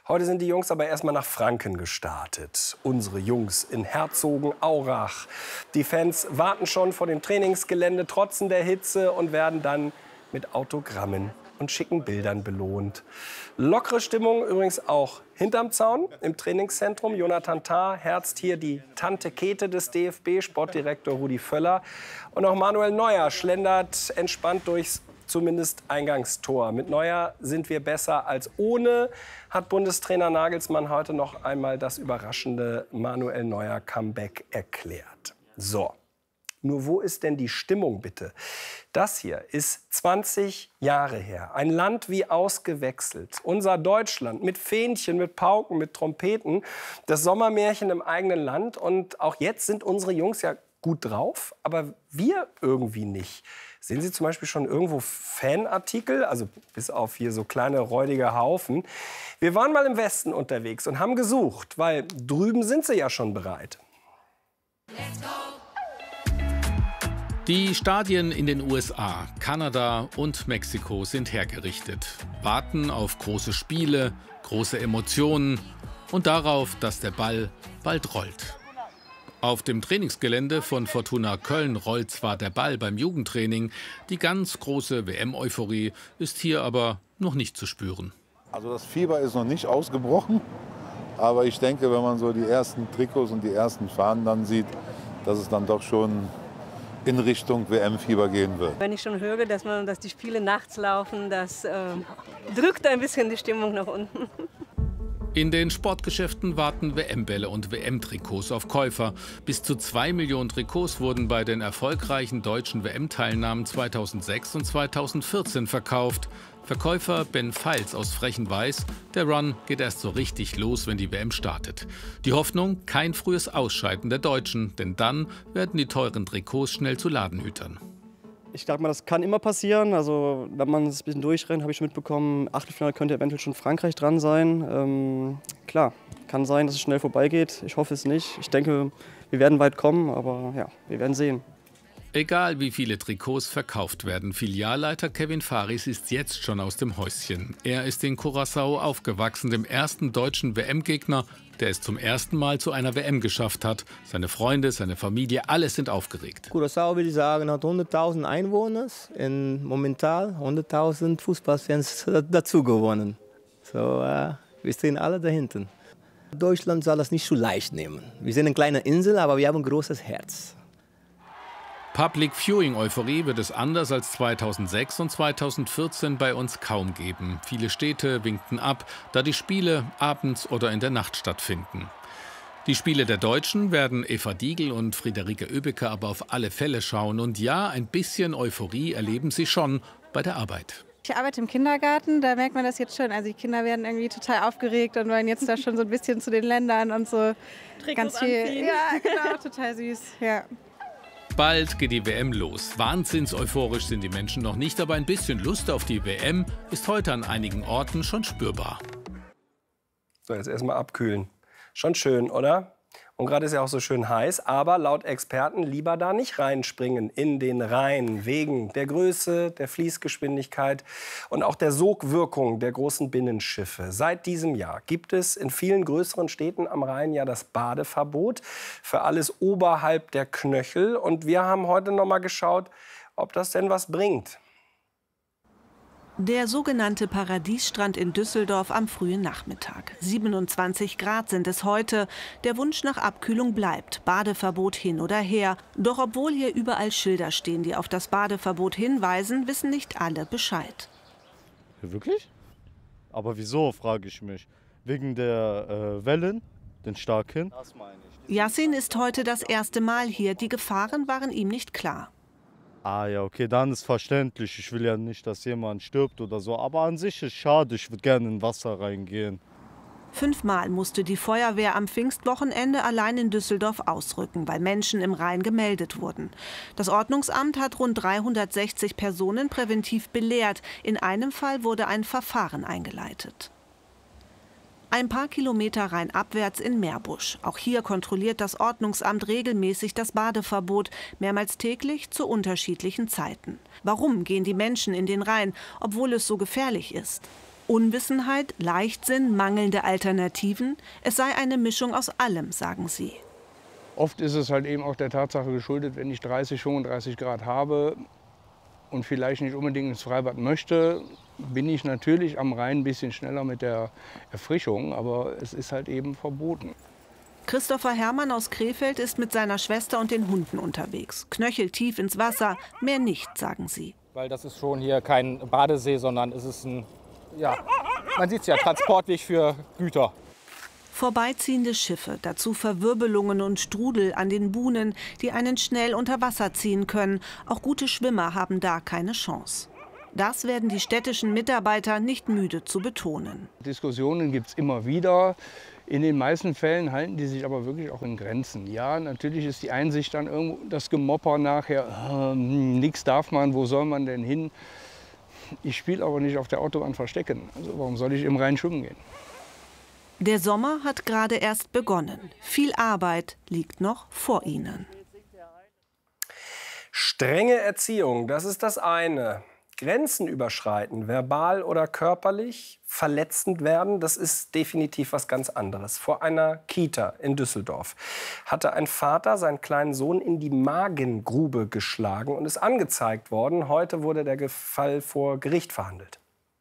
Heute sind die Jungs aber erstmal nach Franken gestartet. Unsere Jungs in Herzogenaurach. Die Fans warten schon vor dem Trainingsgelände, trotzen der Hitze und werden dann mit Autogrammen und schicken Bildern belohnt. Lockere Stimmung übrigens auch hinterm Zaun im Trainingszentrum. Jonathan Tah herzt hier die Tante Käthe des D F B, Sportdirektor Rudi Völler. Und auch Manuel Neuer schlendert entspannt durchs zumindest Eingangstor. Mit Neuer sind wir besser als ohne, hat Bundestrainer Nagelsmann heute noch einmal das überraschende Manuel Neuer Comeback erklärt. So, nur wo ist denn die Stimmung bitte? Das hier ist zwanzig Jahre her. Ein Land wie ausgewechselt. Unser Deutschland mit Fähnchen, mit Pauken, mit Trompeten. Das Sommermärchen im eigenen Land. Und auch jetzt sind unsere Jungs ja gut drauf, aber wir irgendwie nicht. Sehen Sie zum Beispiel schon irgendwo Fanartikel, also bis auf hier so kleine räudige Haufen. Wir waren mal im Westen unterwegs und haben gesucht, weil drüben sind sie ja schon bereit. Die Stadien in den U S A, Kanada und Mexiko sind hergerichtet, warten auf große Spiele, große Emotionen und darauf, dass der Ball bald rollt. Auf dem Trainingsgelände von Fortuna Köln rollt zwar der Ball beim Jugendtraining, die ganz große W M-Euphorie ist hier aber noch nicht zu spüren. Also das Fieber ist noch nicht ausgebrochen, aber ich denke, wenn man so die ersten Trikots und die ersten Fahnen dann sieht, dass es dann doch schon in Richtung W M-Fieber gehen wird. Wenn ich schon höre, dass, man, dass die Spiele nachts laufen, das äh, drückt ein bisschen die Stimmung nach unten. In den Sportgeschäften warten W M-Bälle und W M-Trikots auf Käufer. Bis zu zwei Millionen Trikots wurden bei den erfolgreichen deutschen W M-Teilnahmen zweitausendsechs und zweitausendvierzehn verkauft. Verkäufer Ben Feils aus Frechenweiß: Der Run geht erst so richtig los, wenn die W M startet. Die Hoffnung: kein frühes Ausscheiden der Deutschen, denn dann werden die teuren Trikots schnell zu Ladenhütern. Ich denke mal, das kann immer passieren. Also, wenn man es ein bisschen durchrennt, habe ich schon mitbekommen, Achtelfinale könnte eventuell schon Frankreich dran sein. Ähm, klar, kann sein, dass es schnell vorbeigeht. Ich hoffe es nicht. Ich denke, wir werden weit kommen, aber ja, wir werden sehen. Egal wie viele Trikots verkauft werden, Filialleiter Kevin Faris ist jetzt schon aus dem Häuschen. Er ist in Curaçao aufgewachsen, dem ersten deutschen W M-Gegner, der es zum ersten Mal zu einer W M geschafft hat. Seine Freunde, seine Familie, alle sind aufgeregt. Curaçao, würde ich sagen, hat hunderttausend Einwohner und momentan hunderttausend Fußballfans dazu gewonnen. So, äh, wir stehen alle dahinter. Deutschland soll das nicht so leicht nehmen. Wir sind eine kleine Insel, aber wir haben ein großes Herz. Public Viewing-Euphorie wird es anders als zweitausendsechs und zweitausendvierzehn bei uns kaum geben. Viele Städte winkten ab, da die Spiele abends oder in der Nacht stattfinden. Die Spiele der Deutschen werden Eva Diegel und Friederike Oebecker aber auf alle Fälle schauen. Und ja, ein bisschen Euphorie erleben sie schon bei der Arbeit. Ich arbeite im Kindergarten, da merkt man das jetzt schon. Also die Kinder werden irgendwie total aufgeregt und wollen jetzt da schon so ein bisschen zu den Ländern und so. Trikots ganz viel. Anziehen. Ja, genau, total süß. Ja. Bald geht die W M los. Wahnsinns euphorisch sind die Menschen noch nicht, aber ein bisschen Lust auf die W M ist heute an einigen Orten schon spürbar. So, jetzt erstmal abkühlen. Schon schön, oder? Und gerade ist ja auch so schön heiß, aber laut Experten lieber da nicht reinspringen in den Rhein, wegen der Größe, der Fließgeschwindigkeit und auch der Sogwirkung der großen Binnenschiffe. Seit diesem Jahr gibt es in vielen größeren Städten am Rhein ja das Badeverbot für alles oberhalb der Knöchel. Und wir haben heute noch mal geschaut, ob das denn was bringt. Der sogenannte Paradiesstrand in Düsseldorf am frühen Nachmittag. siebenundzwanzig Grad sind es heute. Der Wunsch nach Abkühlung bleibt. Badeverbot hin oder her. Doch obwohl hier überall Schilder stehen, die auf das Badeverbot hinweisen, wissen nicht alle Bescheid. Wirklich? Aber wieso, frage ich mich. Wegen der äh, Wellen, den starken? Das meine ich. Yassin ist heute das erste Mal hier. Die Gefahren waren ihm nicht klar. Ah ja, okay, dann ist verständlich. Ich will ja nicht, dass jemand stirbt oder so. Aber an sich ist es schade, ich würde gerne in Wasser reingehen. Fünfmal musste die Feuerwehr am Pfingstwochenende allein in Düsseldorf ausrücken, weil Menschen im Rhein gemeldet wurden. Das Ordnungsamt hat rund dreihundertsechzig Personen präventiv belehrt. In einem Fall wurde ein Verfahren eingeleitet. Ein paar Kilometer rheinabwärts in Meerbusch. Auch hier kontrolliert das Ordnungsamt regelmäßig das Badeverbot, mehrmals täglich zu unterschiedlichen Zeiten. Warum gehen die Menschen in den Rhein, obwohl es so gefährlich ist? Unwissenheit, Leichtsinn, mangelnde Alternativen? Es sei eine Mischung aus allem, sagen sie. Oft ist es halt eben auch der Tatsache geschuldet, wenn ich dreißig, fünfunddreißig Grad habe und vielleicht nicht unbedingt ins Freibad möchte, bin ich natürlich am Rhein ein bisschen schneller mit der Erfrischung, aber es ist halt eben verboten. Christopher Herrmann aus Krefeld ist mit seiner Schwester und den Hunden unterwegs. Knöcheltief ins Wasser, mehr nicht, sagen sie. Weil das ist schon hier kein Badesee, sondern es ist ein, ja, man sieht es ja, Transportweg für Güter. Vorbeiziehende Schiffe, dazu Verwirbelungen und Strudel an den Buhnen, die einen schnell unter Wasser ziehen können. Auch gute Schwimmer haben da keine Chance. Das werden die städtischen Mitarbeiter nicht müde zu betonen. Diskussionen gibt es immer wieder. In den meisten Fällen halten die sich aber wirklich auch in Grenzen. Ja, natürlich ist die Einsicht dann irgendwo das Gemopper nachher, äh, nichts darf man, wo soll man denn hin? Ich spiele aber nicht auf der Autobahn verstecken. Also warum soll ich im Rhein schwimmen gehen? Der Sommer hat gerade erst begonnen. Viel Arbeit liegt noch vor ihnen. Strenge Erziehung, das ist das eine. Grenzen überschreiten, verbal oder körperlich, verletzend werden, das ist definitiv was ganz anderes. Vor einer Kita in Düsseldorf hatte ein Vater seinen kleinen Sohn in die Magengrube geschlagen und ist angezeigt worden. Heute wurde der Fall vor Gericht verhandelt.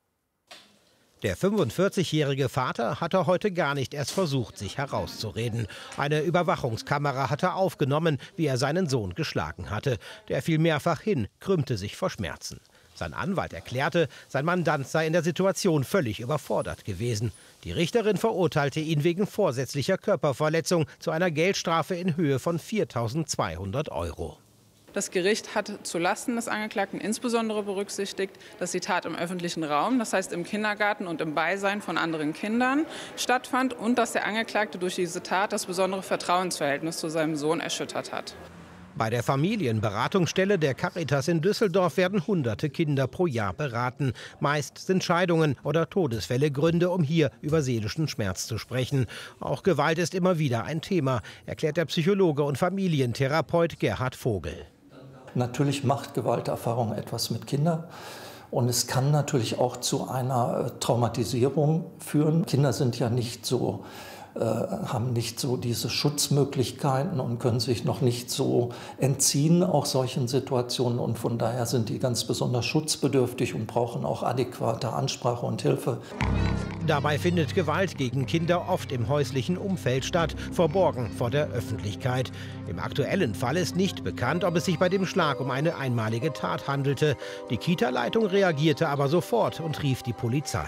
Der fünfundvierzigjährige Vater hatte heute gar nicht erst versucht, sich herauszureden. Eine Überwachungskamera hatte aufgenommen, wie er seinen Sohn geschlagen hatte. Der fiel mehrfach hin, krümmte sich vor Schmerzen. Sein Anwalt erklärte, sein Mandant sei in der Situation völlig überfordert gewesen. Die Richterin verurteilte ihn wegen vorsätzlicher Körperverletzung zu einer Geldstrafe in Höhe von viertausendzweihundert Euro. Das Gericht hat zulasten des Angeklagten insbesondere berücksichtigt, dass die Tat im öffentlichen Raum, das heißt im Kindergarten und im Beisein von anderen Kindern, stattfand und dass der Angeklagte durch diese Tat das besondere Vertrauensverhältnis zu seinem Sohn erschüttert hat. Bei der Familienberatungsstelle der Caritas in Düsseldorf werden hunderte Kinder pro Jahr beraten. Meist sind Scheidungen oder Todesfälle Gründe, um hier über seelischen Schmerz zu sprechen. Auch Gewalt ist immer wieder ein Thema, erklärt der Psychologe und Familientherapeut Gerhard Vogel. Natürlich macht Gewalterfahrung etwas mit Kindern. Und es kann natürlich auch zu einer Traumatisierung führen. Kinder sind ja nicht so, äh, haben nicht so diese Schutzmöglichkeiten und können sich noch nicht so entziehen, auch solchen Situationen. Und von daher sind die ganz besonders schutzbedürftig und brauchen auch adäquate Ansprache und Hilfe. Dabei findet Gewalt gegen Kinder oft im häuslichen Umfeld statt, verborgen vor der Öffentlichkeit. Im aktuellen Fall ist nicht bekannt, ob es sich bei dem Schlag um eine einmalige Tat handelte. Die Kita-Leitung reagierte aber sofort und rief die Polizei.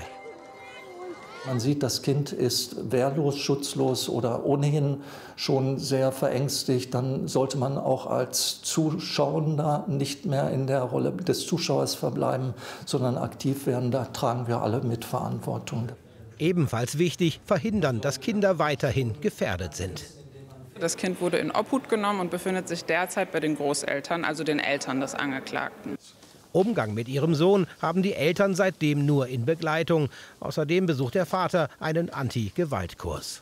Man sieht, das Kind ist wehrlos, schutzlos oder ohnehin schon sehr verängstigt. Dann sollte man auch als Zuschauender nicht mehr in der Rolle des Zuschauers verbleiben, sondern aktiv werden. Da tragen wir alle mit Verantwortung. Ebenfalls wichtig, verhindern, dass Kinder weiterhin gefährdet sind. Das Kind wurde in Obhut genommen und befindet sich derzeit bei den Großeltern, also den Eltern des Angeklagten. Umgang mit ihrem Sohn haben die Eltern seitdem nur in Begleitung. Außerdem besucht der Vater einen Anti-Gewalt-Kurs.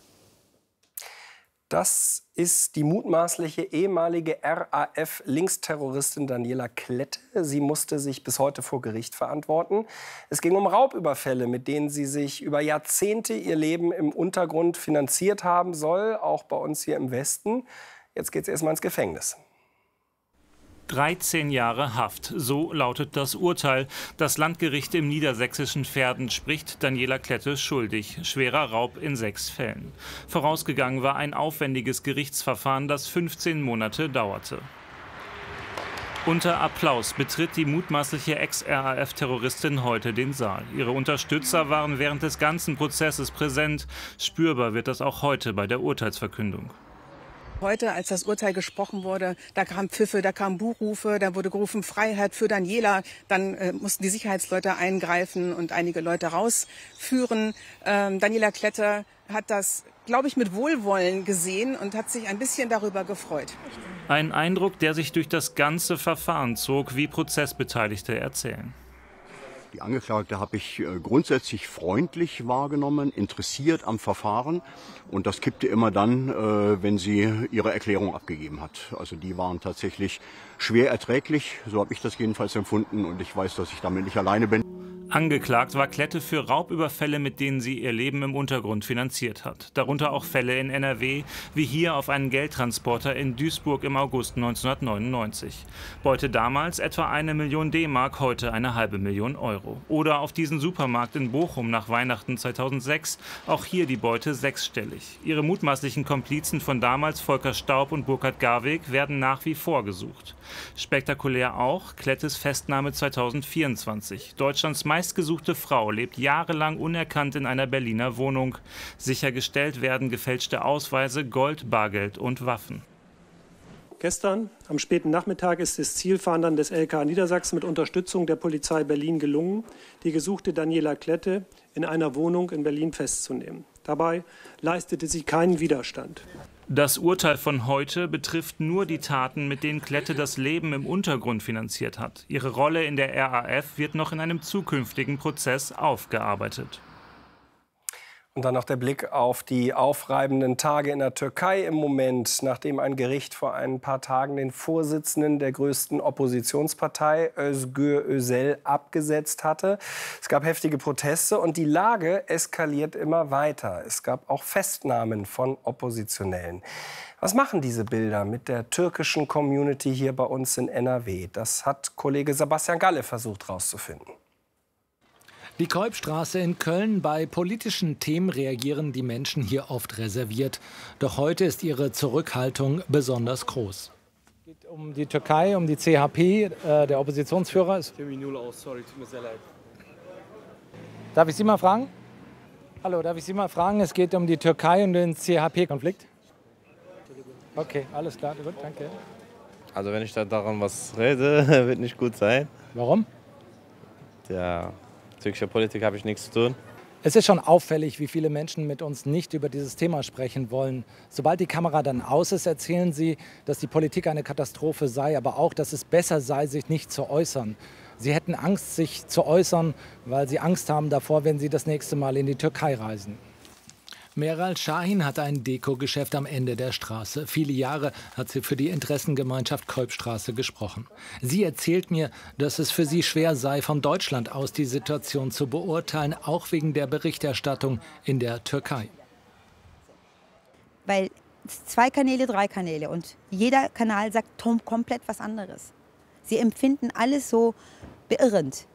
Das ist die mutmaßliche ehemalige R A F-Linksterroristin Daniela Klette. Sie musste sich bis heute vor Gericht verantworten. Es ging um Raubüberfälle, mit denen sie sich über Jahrzehnte ihr Leben im Untergrund finanziert haben soll, auch bei uns hier im Westen. Jetzt geht es erst mal ins Gefängnis. dreizehn Jahre Haft, so lautet das Urteil. Das Landgericht im niedersächsischen Verden spricht Daniela Klette schuldig. Schwerer Raub in sechs Fällen. Vorausgegangen war ein aufwendiges Gerichtsverfahren, das fünfzehn Monate dauerte. Unter Applaus betritt die mutmaßliche Ex-R A F-Terroristin heute den Saal. Ihre Unterstützer waren während des ganzen Prozesses präsent. Spürbar wird das auch heute bei der Urteilsverkündung. Heute, als das Urteil gesprochen wurde, da kamen Pfiffe, da kamen Buhrufe, da wurde gerufen Freiheit für Daniela. Dann äh, mussten die Sicherheitsleute eingreifen und einige Leute rausführen. Ähm, Daniela Klette hat das, glaube ich, mit Wohlwollen gesehen und hat sich ein bisschen darüber gefreut. Ein Eindruck, der sich durch das ganze Verfahren zog, wie Prozessbeteiligte erzählen. Die Angeklagte habe ich grundsätzlich freundlich wahrgenommen, interessiert am Verfahren. Und das kippte immer dann, wenn sie ihre Erklärung abgegeben hat. Also die waren tatsächlich schwer erträglich. So habe ich das jedenfalls empfunden. Und ich weiß, dass ich damit nicht alleine bin. Angeklagt war Klette für Raubüberfälle, mit denen sie ihr Leben im Untergrund finanziert hat. Darunter auch Fälle in N R W, wie hier auf einen Geldtransporter in Duisburg im August neunzehnhundertneunundneunzig. Beute damals etwa eine Million D-Mark, heute eine halbe Million Euro. Oder auf diesen Supermarkt in Bochum nach Weihnachten zweitausendsechs, auch hier die Beute sechsstellig. Ihre mutmaßlichen Komplizen von damals, Volker Staub und Burkhard Garweg, werden nach wie vor gesucht. Spektakulär auch Klettes Festnahme zweitausendvierundzwanzig. Deutschlands meistgesuchte Frau lebt jahrelang unerkannt in einer Berliner Wohnung. Sichergestellt werden gefälschte Ausweise, Gold, Bargeld und Waffen. Gestern am späten Nachmittag ist es Zielfahndern des L K Niedersachsen mit Unterstützung der Polizei Berlin gelungen, die gesuchte Daniela Klette in einer Wohnung in Berlin festzunehmen. Dabei leistete sie keinen Widerstand. Das Urteil von heute betrifft nur die Taten, mit denen Klette das Leben im Untergrund finanziert hat. Ihre Rolle in der R A F wird noch in einem zukünftigen Prozess aufgearbeitet. Und dann noch der Blick auf die aufreibenden Tage in der Türkei im Moment, nachdem ein Gericht vor ein paar Tagen den Vorsitzenden der größten Oppositionspartei, Özgür Özel, abgesetzt hatte. Es gab heftige Proteste und die Lage eskaliert immer weiter. Es gab auch Festnahmen von Oppositionellen. Was machen diese Bilder mit der türkischen Community hier bei uns in N R W? Das hat Kollege Sebastian Galle versucht herauszufinden. Die Keupstraße in Köln. Bei politischen Themen reagieren die Menschen hier oft reserviert. Doch heute ist ihre Zurückhaltung besonders groß. Es geht um die Türkei, um die C H P. Äh, der Oppositionsführer ist... Darf ich Sie mal fragen? Hallo, darf ich Sie mal fragen? Es geht um die Türkei und den C H P-Konflikt. Okay, alles klar, gut, danke. Also wenn ich da daran was rede, wird nicht gut sein. Warum? Ja. Türkischer Politik habe ich nichts zu tun. Es ist schon auffällig, wie viele Menschen mit uns nicht über dieses Thema sprechen wollen. Sobald die Kamera dann aus ist, erzählen sie, dass die Politik eine Katastrophe sei, aber auch, dass es besser sei, sich nicht zu äußern. Sie hätten Angst, sich zu äußern, weil sie Angst haben davor, wenn sie das nächste Mal in die Türkei reisen. Meral Şahin hat ein Deko-Geschäft am Ende der Straße. Viele Jahre hat sie für die Interessengemeinschaft Keupstraße gesprochen. Sie erzählt mir, dass es für sie schwer sei, von Deutschland aus die Situation zu beurteilen, auch wegen der Berichterstattung in der Türkei. Weil zwei Kanäle, drei Kanäle und jeder Kanal sagt komplett was anderes. Sie empfinden alles so beirrend.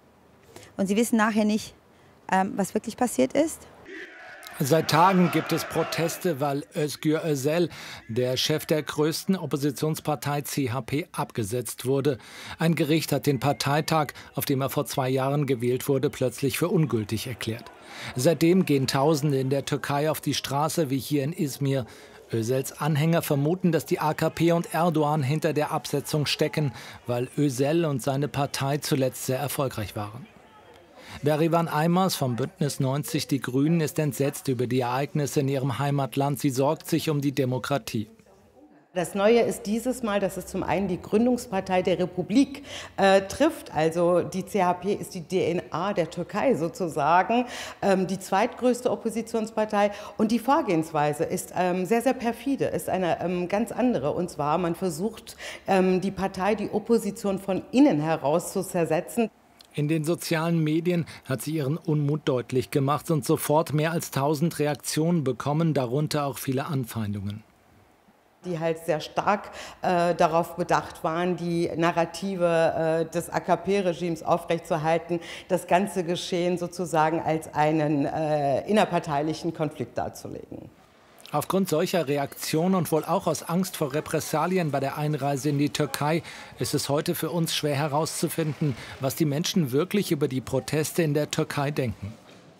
Und sie wissen nachher nicht, was wirklich passiert ist. Seit Tagen gibt es Proteste, weil Özgür Özel, der Chef der größten Oppositionspartei C H P, abgesetzt wurde. Ein Gericht hat den Parteitag, auf dem er vor zwei Jahren gewählt wurde, plötzlich für ungültig erklärt. Seitdem gehen Tausende in der Türkei auf die Straße, wie hier in Izmir. Özels Anhänger vermuten, dass die A K P und Erdoğan hinter der Absetzung stecken, weil Özel und seine Partei zuletzt sehr erfolgreich waren. Berivan Aymaz vom Bündnis neunzig Die Grünen ist entsetzt über die Ereignisse in ihrem Heimatland. Sie sorgt sich um die Demokratie. Das Neue ist dieses Mal, dass es zum einen die Gründungspartei der Republik äh, trifft. Also die C H P ist die D N A der Türkei sozusagen, ähm, die zweitgrößte Oppositionspartei. Und die Vorgehensweise ist ähm, sehr, sehr perfide, ist eine ähm, ganz andere. Und zwar, man versucht, ähm, die Partei, die Opposition von innen heraus zu zersetzen. In den sozialen Medien hat sie ihren Unmut deutlich gemacht und sofort mehr als tausend Reaktionen bekommen, darunter auch viele Anfeindungen. Die halt sehr stark äh, darauf bedacht waren, die Narrative äh, des A K P-Regimes aufrechtzuerhalten, das ganze Geschehen sozusagen als einen äh, innerparteilichen Konflikt darzulegen. Aufgrund solcher Reaktionen und wohl auch aus Angst vor Repressalien bei der Einreise in die Türkei ist es heute für uns schwer herauszufinden, was die Menschen wirklich über die Proteste in der Türkei denken.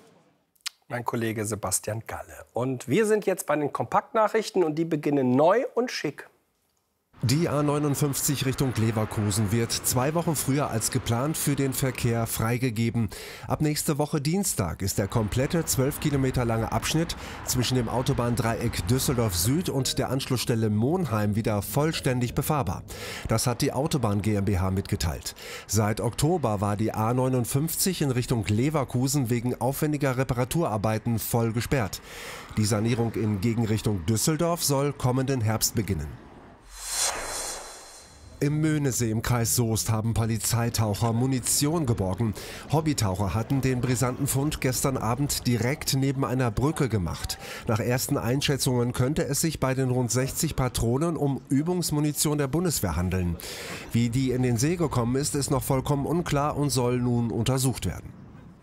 Mein Kollege Sebastian Galle. Und wir sind jetzt bei den Kompaktnachrichten und die beginnen neu und schick. Die A neunundfünfzig Richtung Leverkusen wird zwei Wochen früher als geplant für den Verkehr freigegeben. Ab nächste Woche Dienstag ist der komplette zwölf Kilometer lange Abschnitt zwischen dem Autobahndreieck Düsseldorf Süd und der Anschlussstelle Monheim wieder vollständig befahrbar. Das hat die Autobahn GmbH mitgeteilt. Seit Oktober war die A neunundfünfzig in Richtung Leverkusen wegen aufwendiger Reparaturarbeiten voll gesperrt. Die Sanierung in Gegenrichtung Düsseldorf soll kommenden Herbst beginnen. Im Möhnesee im Kreis Soest haben Polizeitaucher Munition geborgen. Hobbytaucher hatten den brisanten Fund gestern Abend direkt neben einer Brücke gemacht. Nach ersten Einschätzungen könnte es sich bei den rund sechzig Patronen um Übungsmunition der Bundeswehr handeln. Wie die in den See gekommen ist, ist noch vollkommen unklar und soll nun untersucht werden.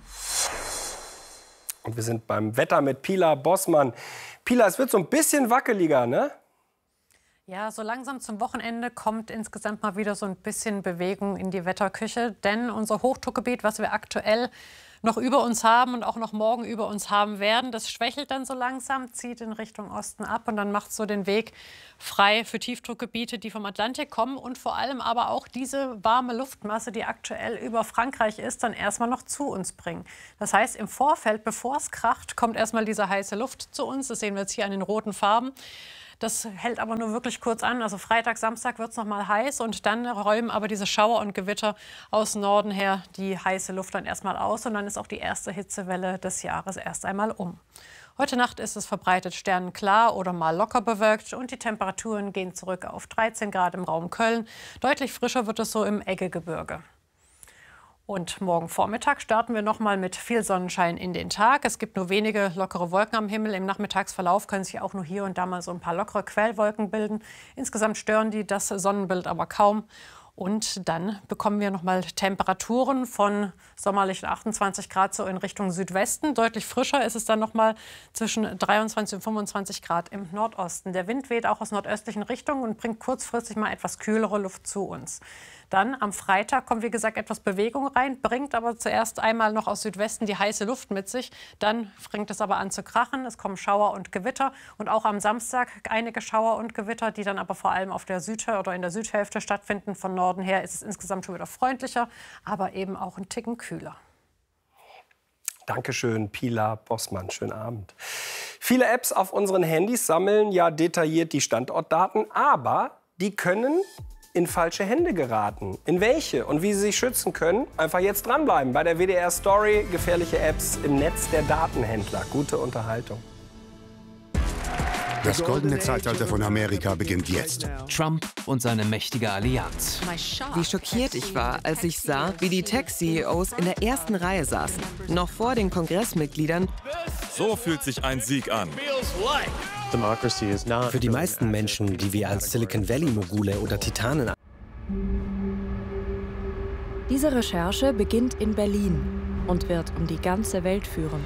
Und wir sind beim Wetter mit Pilar Bossmann. Pilar, es wird so ein bisschen wackeliger, ne? Ja, so langsam zum Wochenende kommt insgesamt mal wieder so ein bisschen Bewegung in die Wetterküche. Denn unser Hochdruckgebiet, was wir aktuell noch über uns haben und auch noch morgen über uns haben werden, das schwächelt dann so langsam, zieht in Richtung Osten ab und dann macht so den Weg frei für Tiefdruckgebiete, die vom Atlantik kommen und vor allem aber auch diese warme Luftmasse, die aktuell über Frankreich ist, dann erstmal noch zu uns bringen. Das heißt, im Vorfeld, bevor es kracht, kommt erstmal diese heiße Luft zu uns. Das sehen wir jetzt hier an den roten Farben. Das hält aber nur wirklich kurz an. Also Freitag, Samstag wird es noch mal heiß und dann räumen aber diese Schauer und Gewitter aus Norden her die heiße Luft dann erstmal aus und dann ist auch die erste Hitzewelle des Jahres erst einmal um. Heute Nacht ist es verbreitet sternenklar oder mal locker bewölkt und die Temperaturen gehen zurück auf dreizehn Grad im Raum Köln. Deutlich frischer wird es so im Eggegebirge. Und morgen Vormittag starten wir noch mal mit viel Sonnenschein in den Tag. Es gibt nur wenige lockere Wolken am Himmel. Im Nachmittagsverlauf können sich auch nur hier und da mal so ein paar lockere Quellwolken bilden. Insgesamt stören die das Sonnenbild aber kaum. Und dann bekommen wir noch mal Temperaturen von sommerlichen achtundzwanzig Grad so in Richtung Südwesten. Deutlich frischer ist es dann noch mal zwischen dreiundzwanzig und fünfundzwanzig Grad im Nordosten. Der Wind weht auch aus nordöstlichen Richtungen und bringt kurzfristig mal etwas kühlere Luft zu uns. Dann am Freitag kommt, wie gesagt, etwas Bewegung rein, bringt aber zuerst einmal noch aus Südwesten die heiße Luft mit sich. Dann fängt es aber an zu krachen, es kommen Schauer und Gewitter und auch am Samstag einige Schauer und Gewitter, die dann aber vor allem auf der Süd- oder in der Südhälfte stattfinden. Von Norden her ist es insgesamt schon wieder freundlicher, aber eben auch ein Ticken kühler. Dankeschön, Pilar Bossmann. Schönen Abend. Viele Apps auf unseren Handys sammeln ja detailliert die Standortdaten, aber die können in falsche Hände geraten. In welche und wie Sie sich schützen können, einfach jetzt dranbleiben. Bei der W D R Story gefährliche Apps im Netz der Datenhändler. Gute Unterhaltung. Das goldene Zeitalter von Amerika beginnt jetzt. Trump und seine mächtige Allianz. Wie schockiert ich war, als ich sah, wie die Tech-C E Os in der ersten Reihe saßen. Noch vor den Kongressmitgliedern. So fühlt sich ein Sieg an. Für die meisten Menschen, die wir als Silicon Valley-Mogule oder Titanen. Diese Recherche beginnt in Berlin und wird um die ganze Welt führen.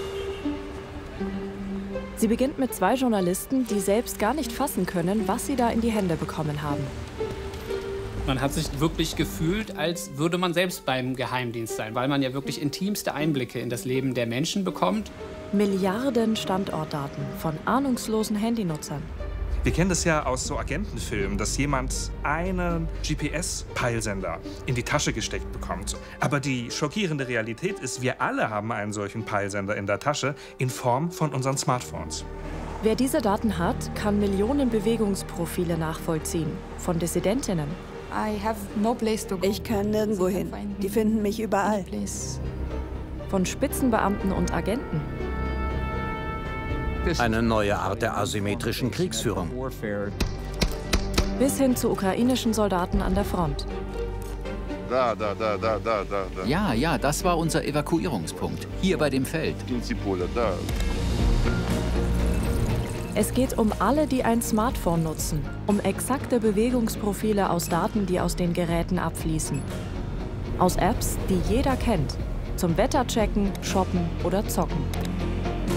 Sie beginnt mit zwei Journalisten, die selbst gar nicht fassen können, was sie da in die Hände bekommen haben. Man hat sich wirklich gefühlt, als würde man selbst beim Geheimdienst sein, weil man ja wirklich intimste Einblicke in das Leben der Menschen bekommt. Milliarden Standortdaten von ahnungslosen Handynutzern. Wir kennen das ja aus so Agentenfilmen, dass jemand einen G P S-Peilsender in die Tasche gesteckt bekommt. Aber die schockierende Realität ist, wir alle haben einen solchen Peilsender in der Tasche in Form von unseren Smartphones. Wer diese Daten hat, kann Millionen Bewegungsprofile nachvollziehen von Dissidentinnen. Ich kann nirgendwo hin. Die finden mich überall. Von Spitzenbeamten und Agenten. Eine neue Art der asymmetrischen Kriegsführung. Bis hin zu ukrainischen Soldaten an der Front. Da, da, da, da, da, da. Ja, ja, das war unser Evakuierungspunkt. Hier bei dem Feld. Da. Es geht um alle, die ein Smartphone nutzen. Um exakte Bewegungsprofile aus Daten, die aus den Geräten abfließen. Aus Apps, die jeder kennt. Zum Wetterchecken, Shoppen oder Zocken.